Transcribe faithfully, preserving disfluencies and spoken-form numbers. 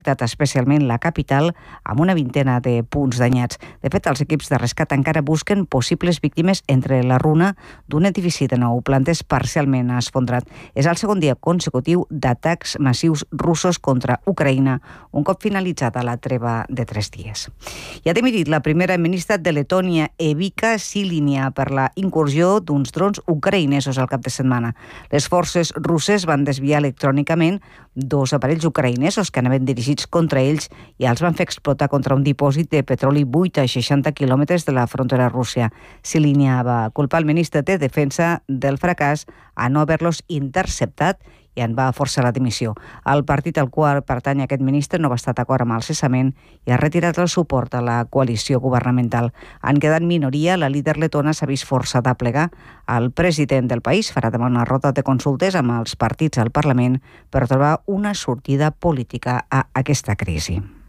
especialment la capital, amb una vintena de punts danyats. De fet, els equips de rescat encara busquen possibles víctimes entre la runa d'un edifici de nou plantes parcialment esfondrat. És el segon dia consecutiu d'atacs massius russos contra Ucraïna, un cop finalitzada la treva de tres dies. I ha dimitit la primera ministra de Letònia, Evika Silinia, per la incursió d'uns drons ucraïnesos al cap de setmana. Les forces russes van desviar electrònicament dos aparells ucraïnesos que anaven dirigits contra ells i els van fer explotar contra un dipòsit de petroli buit a seixanta quilòmetres de la frontera rússia. Silinia va culpar el ministre de Defensa del fracàs a no haver-los interceptat i en va forçar la dimissió. El partit al qual pertany aquest ministre no va estar d'acord amb el cessament i ha retirat el suport a la coalició governamental. En quedant minoria, la líder letona s'ha vist forçada a plegar. El president del país farà demà una roda de consultes amb els partits al Parlament per trobar una sortida política a aquesta crisi.